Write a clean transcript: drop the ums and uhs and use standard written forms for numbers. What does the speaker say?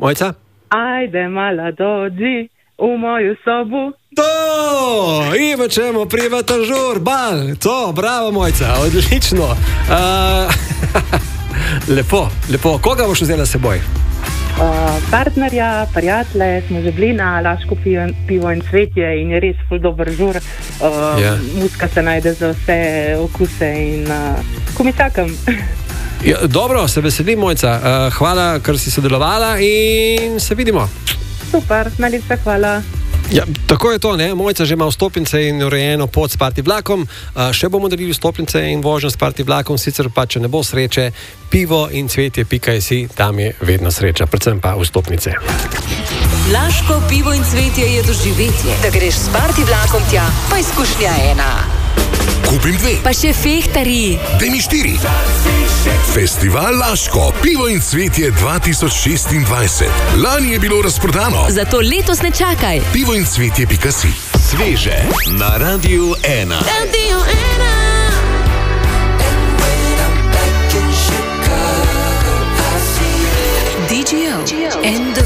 Mojca? Ajde mala dođi u moju sobu. To! Imat ćemo privatan žur, bal. To, bravo Mojca, odlično. Lepo. Koga boš vzela s seboj? Partnerja, prijatelje, smo že bili na Laško pivo in cvetje in je res ful dober žur. Muska se najde za vse okuse in komisakam. Ja, dobro, se veselim, Mojca. Hvala, ker si sodelovala in se vidimo. Super, najlepša hvala. Ja, tako je to, ne? Mojca že ima vstopnice in urejeno pot s party vlakom. Še bomo delili vstopnice in vožnjo s party vlakom, sicer pa, če ne bo sreče, pivo in cvetje.si, tam je vedno sreča, predvsem pa vstopnice. Laško pivo in cvetje je doživetje. Da greš s party vlakom tja, pa izkušnja ena. Kupim 2. Pa še fehtari. Daj mi 4. Festival Laško, pivo in cvetje 2026. Lani je bilo razprodano. Zato letos ne čakaj. Pivoincvetje.si. Sveže na Radiu 1. Radio 1.